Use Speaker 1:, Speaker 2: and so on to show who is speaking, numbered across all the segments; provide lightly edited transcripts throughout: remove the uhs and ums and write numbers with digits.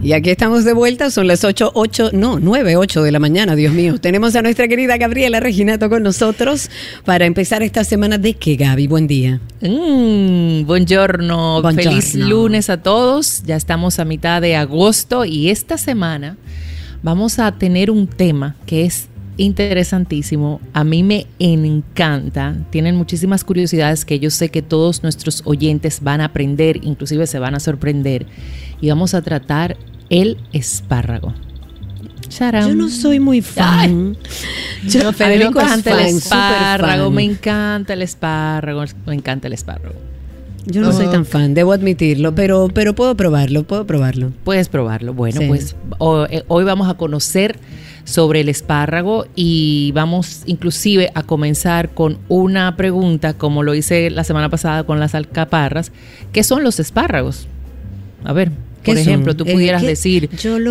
Speaker 1: Y aquí estamos de vuelta, son las 9:08 de la mañana, Dios mío. Tenemos a nuestra querida Gabriela Reginato con nosotros para empezar esta semana. ¿De qué, Gaby? Buen día.
Speaker 2: Buongiorno. Feliz lunes a todos. Ya estamos a mitad de agosto y esta semana vamos a tener un tema que es interesantísimo. A mí me encanta. Tienen muchísimas curiosidades que yo sé que todos nuestros oyentes van a aprender, inclusive se van a sorprender. Y vamos a tratar el espárrago. ¡Charam!
Speaker 1: Yo no soy muy fan.
Speaker 2: Federico es fan, el espárrago. Me encanta el espárrago.
Speaker 1: Yo no soy tan fan, debo admitirlo, pero puedo probarlo.
Speaker 2: Puedes probarlo. Bueno,
Speaker 1: sí.
Speaker 2: Pues hoy vamos a conocer sobre el espárrago y vamos inclusive a comenzar con una pregunta, como lo hice la semana pasada con las alcaparras. ¿Qué son los espárragos? A ver, por ejemplo, tú pudieras decir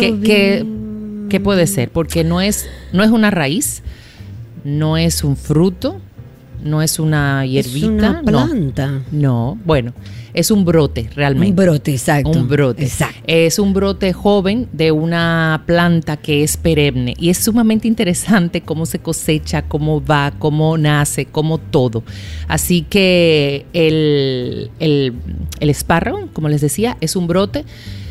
Speaker 2: ¿qué puede ser? Porque no es una raíz, no es un fruto, no es una hierbita. Es
Speaker 1: una planta.
Speaker 2: No, bueno, es un brote realmente.
Speaker 1: Un brote, exacto.
Speaker 2: Un brote.
Speaker 1: Exacto.
Speaker 2: Es un brote joven de una planta que es perenne. Y es sumamente interesante cómo se cosecha, cómo va, cómo nace, cómo todo. Así que el espárrago, como les decía, es un brote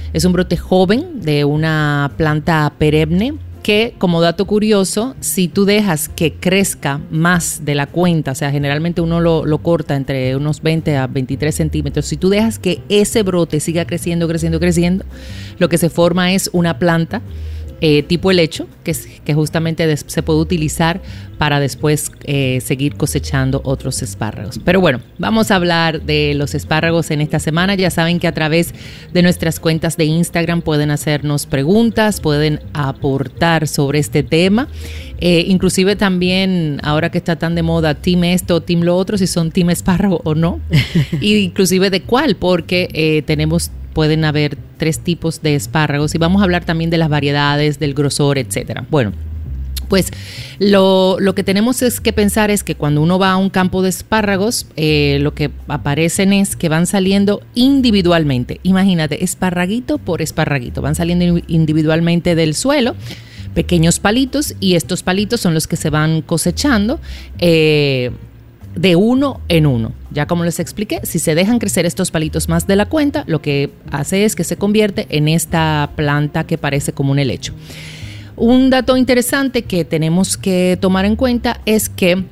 Speaker 2: joven de una planta perenne que, como dato curioso, si tú dejas que crezca más de la cuenta, o sea, generalmente uno lo corta entre unos 20 a 23 centímetros, si tú dejas que ese brote siga creciendo, lo que se forma es una planta tipo helecho, que justamente se puede utilizar para después seguir cosechando otros espárragos. Pero bueno, vamos a hablar de los espárragos en esta semana. Ya saben que a través de nuestras cuentas de Instagram pueden hacernos preguntas, pueden aportar sobre este tema. Inclusive también, ahora que está tan de moda, team esto o team lo otro, si son team espárrago o no. Y inclusive de cuál, porque pueden haber 3 tipos de espárragos y vamos a hablar también de las variedades, del grosor, etcétera. Bueno, pues lo que tenemos es que pensar es que cuando uno va a un campo de espárragos, lo que aparecen es que van saliendo individualmente. Imagínate, esparraguito por esparraguito, van saliendo individualmente del suelo, pequeños palitos, y estos palitos son los que se van cosechando de uno en uno. Ya como les expliqué, si se dejan crecer estos palitos más de la cuenta, lo que hace es que se convierte en esta planta que parece como un helecho. Un dato interesante que tenemos que tomar en cuenta es que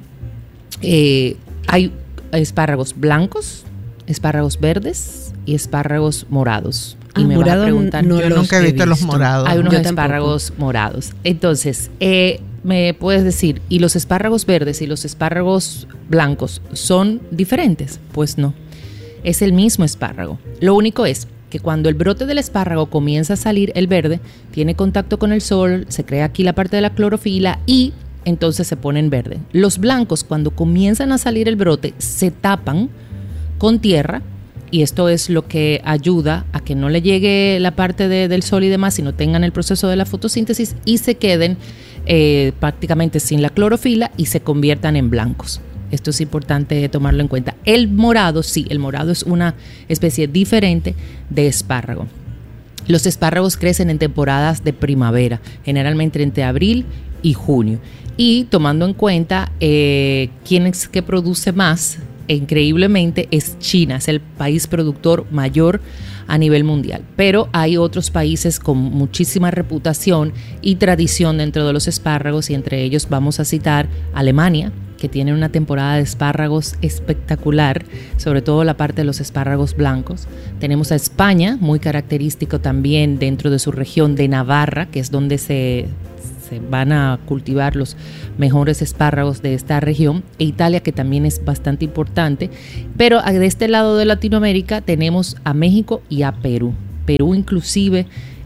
Speaker 2: hay espárragos blancos, espárragos verdes y espárragos morados. Y me van a preguntar,
Speaker 3: yo nunca he visto los morados.
Speaker 2: Hay unos espárragos morados. Entonces, me puedes decir, ¿y los espárragos verdes y los espárragos blancos son diferentes? Pues no, es el mismo espárrago. Lo único es que cuando el brote del espárrago comienza a salir, el verde tiene contacto con el sol, se crea aquí la parte de la clorofila y entonces se pone en verde. Los blancos, cuando comienzan a salir el brote, se tapan con tierra. Y esto es lo que ayuda a que no le llegue la parte del sol y demás, sino tengan el proceso de la fotosíntesis y se queden prácticamente sin la clorofila y se conviertan en blancos. Esto es importante tomarlo en cuenta. El morado, sí, el morado es una especie diferente de espárrago. Los espárragos crecen en temporadas de primavera, generalmente entre abril y junio. Y tomando en cuenta quién es que produce más, increíblemente es China, es el país productor mayor a nivel mundial, pero hay otros países con muchísima reputación y tradición dentro de los espárragos y entre ellos vamos a citar Alemania, que tiene una temporada de espárragos espectacular, sobre todo la parte de los espárragos blancos. Tenemos a España, muy característico también dentro de su región de Navarra, que es donde se van a cultivar los mejores espárragos de esta región, e Italia, que también es bastante importante, pero de este lado de Latinoamérica tenemos a México y a Perú. Perú inclusive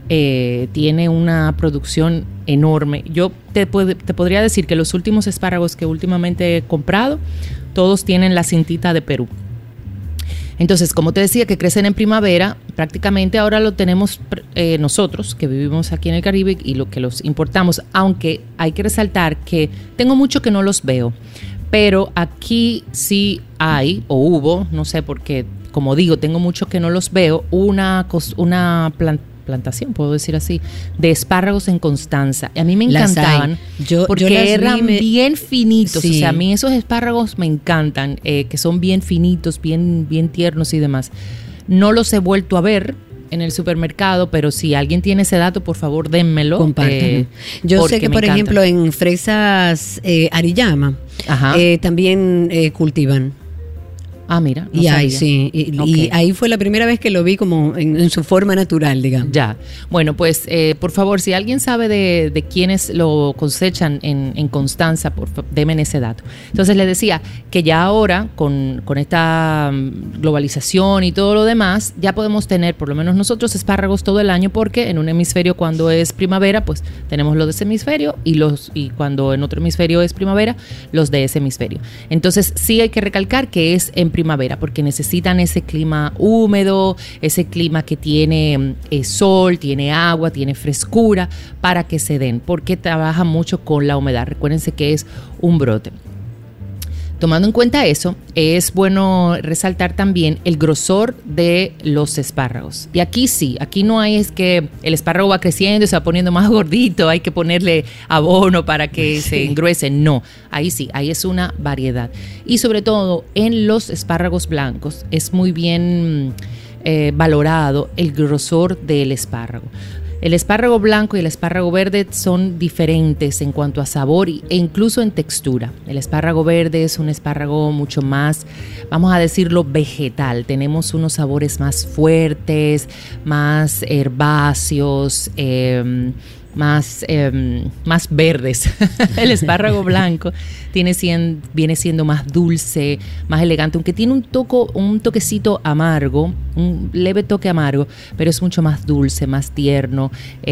Speaker 2: tiene una producción enorme. Yo te podría decir que los últimos espárragos que últimamente he comprado, todos tienen la cintita de Perú. Entonces, como te decía, que crecen en primavera, prácticamente ahora lo tenemos nosotros, que vivimos aquí en el Caribe y lo que los importamos, aunque hay que resaltar que tengo mucho que no los veo, pero aquí sí hay, o hubo, no sé, porque como digo, tengo mucho que no los veo, una plantación, puedo decir así, de espárragos en Constanza. A mí me
Speaker 1: Las
Speaker 2: encantaban porque eran bien finitos.
Speaker 1: Sí.
Speaker 2: O sea, a mí esos espárragos me encantan, que son bien finitos, bien tiernos y demás. No los he vuelto a ver en el supermercado, pero si alguien tiene ese dato, por favor, dénmelo.
Speaker 1: Compártanlo. Yo sé que, por ejemplo, en fresas Ariyama también cultivan.
Speaker 2: Ah, mira.
Speaker 1: No sabía. Sí. Y ahí fue la primera vez que lo vi como en su forma natural, digamos.
Speaker 2: Ya. Bueno, pues, por favor, si alguien sabe de quiénes lo cosechan en Constanza, denme ese dato. Entonces, les decía que ya ahora, con esta globalización y todo lo demás, ya podemos tener, por lo menos nosotros, espárragos todo el año, porque en un hemisferio, cuando es primavera, pues tenemos los de ese hemisferio, y cuando en otro hemisferio es primavera, los de ese hemisferio. Entonces, sí hay que recalcar que es en primavera, porque necesitan ese clima húmedo, ese clima que tiene sol, tiene agua, tiene frescura, para que se den, porque trabaja mucho con la humedad. Recuérdense que es un brote. Tomando en cuenta eso, es bueno resaltar también el grosor de los espárragos. Y aquí sí, aquí no hay es que el espárrago va creciendo y se va poniendo más gordito, hay que ponerle abono para que se engruese. No, ahí sí, ahí es una variedad. Y sobre todo en los espárragos blancos es muy bien valorado el grosor del espárrago. El espárrago blanco y el espárrago verde son diferentes en cuanto a sabor e incluso en textura. El espárrago verde es un espárrago mucho más, vamos a decirlo, vegetal. Tenemos unos sabores más fuertes, más herbáceos, más verdes. El espárrago blanco viene siendo más dulce, más elegante, aunque tiene un toquecito amargo, un leve toque amargo, pero es mucho más dulce, más tierno.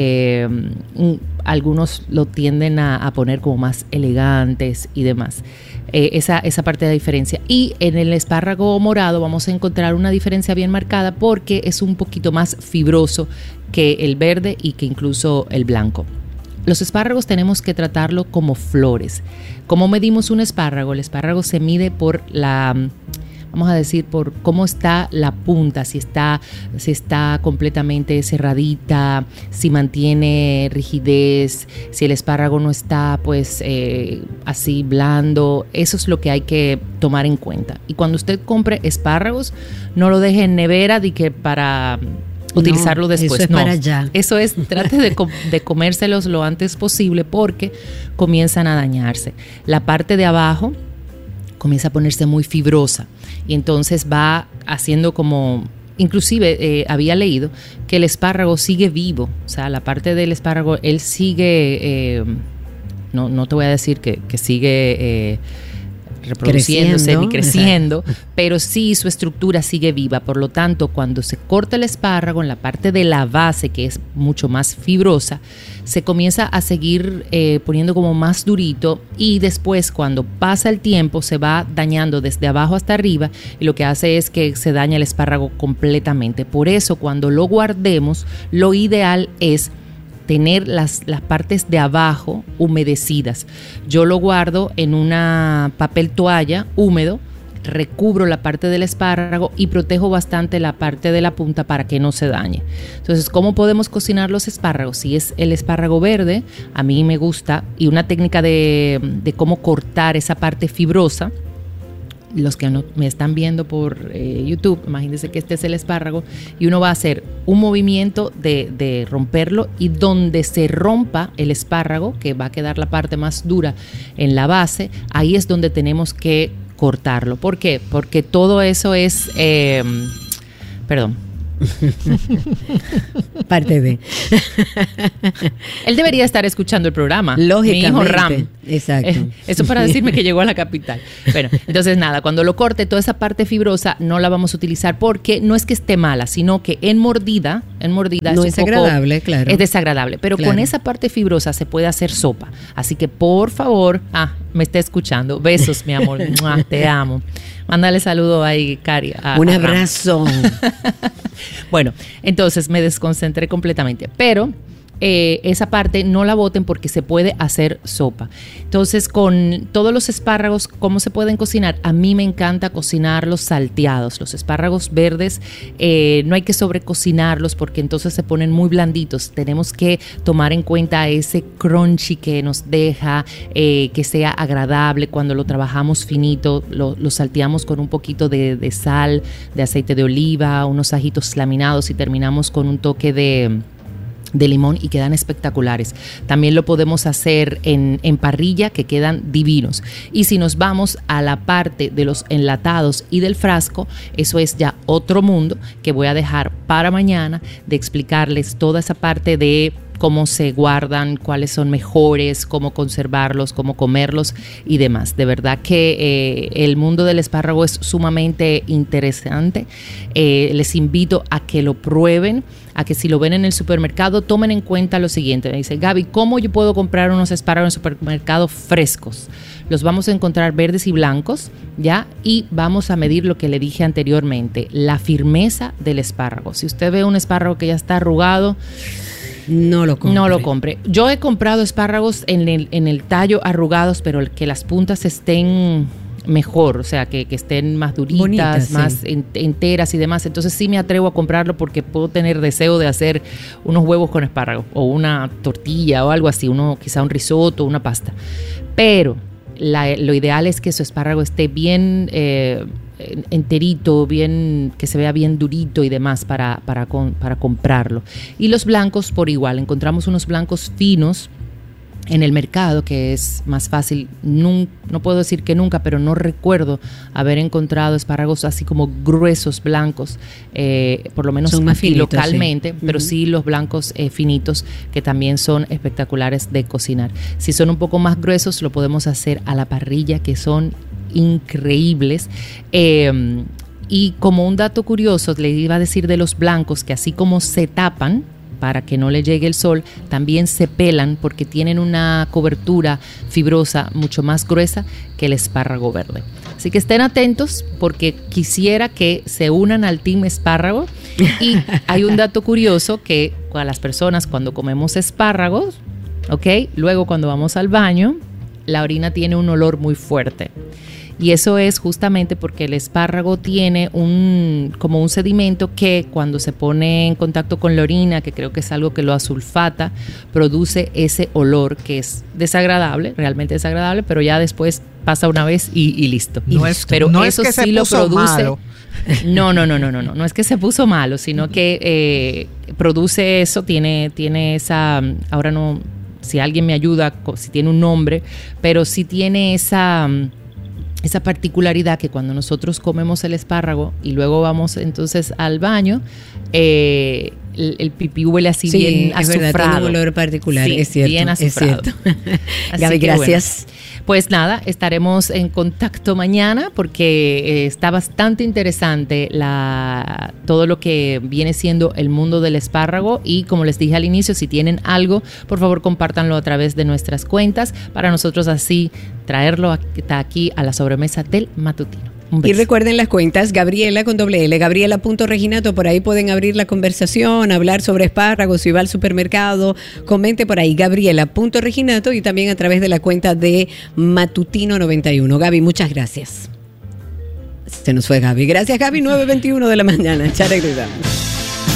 Speaker 2: Algunos lo tienden a poner como más elegantes y demás. Esa parte de la diferencia. Y en el espárrago morado vamos a encontrar una diferencia bien marcada porque es un poquito más fibroso que el verde y que incluso el blanco. Los espárragos tenemos que tratarlo como flores. ¿Cómo medimos un espárrago? El espárrago se mide por vamos a decir, por cómo está la punta, si está completamente cerradita, si mantiene rigidez, si el espárrago no está pues así blando. Eso es lo que hay que tomar en cuenta. Y cuando usted compre espárragos, no lo deje en nevera para utilizarlo después.
Speaker 1: Eso es para allá.
Speaker 2: Eso es, trate de comérselos lo antes posible porque comienzan a dañarse. La parte de abajo comienza a ponerse muy fibrosa y entonces va haciendo como, inclusive había leído que el espárrago sigue vivo, o sea, la parte del espárrago, él sigue, no te voy a decir que sigue reproduciéndose ni creciendo, pero sí su estructura sigue viva. Por lo tanto, cuando se corta el espárrago en la parte de la base, que es mucho más fibrosa, se comienza a seguir poniendo como más durito y después cuando pasa el tiempo se va dañando desde abajo hasta arriba y lo que hace es que se daña el espárrago completamente. Por eso cuando lo guardemos, lo ideal es tener las partes de abajo humedecidas. Yo lo guardo en una papel toalla húmedo, recubro la parte del espárrago y protejo bastante la parte de la punta para que no se dañe. Entonces, ¿cómo podemos cocinar los espárragos? Si es el espárrago verde, a mí me gusta, y una técnica de cómo cortar esa parte fibrosa. Los que no me están viendo por YouTube, imagínense que este es el espárrago y uno va a hacer un movimiento de romperlo y donde se rompa el espárrago, que va a quedar la parte más dura en la base, ahí es donde tenemos que cortarlo. ¿Por qué? Porque todo eso es, parte de. Él debería estar escuchando el programa.
Speaker 1: Lógicamente.
Speaker 2: Mi hijo Ram.
Speaker 1: Exacto.
Speaker 2: Eso para decirme que llegó a la capital. Bueno, entonces nada, cuando lo corte, toda esa parte fibrosa no la vamos a utilizar porque no es que esté mala, sino que en mordida
Speaker 1: no
Speaker 2: es
Speaker 1: desagradable, claro.
Speaker 2: Es desagradable, pero
Speaker 1: claro,
Speaker 2: con esa parte fibrosa se puede hacer sopa. Así que por favor, me está escuchando. Besos, mi amor. Te amo. Mándale saludo ahí, Cari.
Speaker 1: Un abrazo.
Speaker 2: Bueno, entonces me desconcentré completamente, pero esa parte no la boten porque se puede hacer sopa. Entonces, con todos los espárragos, ¿cómo se pueden cocinar? A mí me encanta cocinarlos salteados. Los espárragos verdes no hay que sobrecocinarlos porque entonces se ponen muy blanditos. Tenemos que tomar en cuenta ese crunchy que nos deja, que sea agradable cuando lo trabajamos finito. Lo salteamos con un poquito de sal, de aceite de oliva, unos ajitos laminados y terminamos con un toque de limón y quedan espectaculares. También lo podemos hacer en parrilla, que quedan divinos. Y si nos vamos a la parte de los enlatados y del frasco, eso es ya otro mundo que voy a dejar para mañana, de explicarles toda esa parte de cómo se guardan, cuáles son mejores, cómo conservarlos, cómo comerlos y demás. De verdad que el mundo del espárrago es sumamente interesante. Les invito a que lo prueben, a que si lo ven en el supermercado tomen en cuenta lo siguiente. Me dice, Gaby, ¿cómo yo puedo comprar unos espárragos en el supermercado frescos? Los vamos a encontrar verdes y blancos, ¿ya? Y vamos a medir lo que le dije anteriormente, la firmeza del espárrago. Si usted ve un espárrago que ya está arrugado, no lo compre. Yo he comprado espárragos en el tallo arrugados, pero que las puntas estén mejor, o sea, que estén más duritas, bonitas, más enteras y demás. Entonces sí me atrevo a comprarlo porque puedo tener deseo de hacer unos huevos con espárragos o una tortilla o algo así, quizá un risotto, una pasta. Pero lo ideal es que su espárrago esté bien enterito, bien, que se vea bien durito y demás para comprarlo. Y los blancos por igual, encontramos unos blancos finos en el mercado que es más fácil. No puedo decir que nunca, pero no recuerdo haber encontrado espárragos así como gruesos blancos, por lo menos son más aquí finitos, localmente, sí. Pero sí los blancos finitos que también son espectaculares de cocinar. Si son un poco más gruesos lo podemos hacer a la parrilla, que son increíbles. Y como un dato curioso le iba a decir de los blancos, que así como se tapan para que no le llegue el sol, también se pelan porque tienen una cobertura fibrosa mucho más gruesa que el espárrago verde. Así que estén atentos porque quisiera que se unan al team espárrago. Y hay un dato curioso que a las personas cuando comemos espárragos, ¿ok? Luego cuando vamos al baño, la orina tiene un olor muy fuerte. Y eso es justamente porque el espárrago tiene como un sedimento que cuando se pone en contacto con la orina, que creo que es algo que lo asulfata, produce ese olor que es desagradable, realmente desagradable, pero ya después pasa una vez y listo. Pero no eso es que sí lo produce. Malo. No es que se puso malo, sino que produce eso, tiene esa, ahora no, si alguien me ayuda, si tiene un nombre, pero sí tiene esa particularidad que cuando nosotros comemos el espárrago y luego vamos entonces al baño, el pipí huele así, sí, bien azufrado. Es verdad, tiene un olor particular, sí, es cierto. Bien azufrado.
Speaker 1: Gaby, gracias.
Speaker 2: Bueno, pues nada, estaremos en contacto mañana porque está bastante interesante todo lo que viene siendo el mundo del espárrago. Y como les dije al inicio, si tienen algo, por favor compártanlo a través de nuestras cuentas para nosotros así traerlo aquí a la sobremesa del matutino.
Speaker 1: Y recuerden las cuentas, Gabriela con doble L, Gabriela.reginato, por ahí pueden abrir la conversación, hablar sobre espárragos, si va al supermercado, comente por ahí, Gabriela.reginato, y también a través de la cuenta de Matutino91. Gaby, muchas gracias. Se nos fue Gaby. Gracias, Gaby, 9:21 de la mañana. Ya regresamos.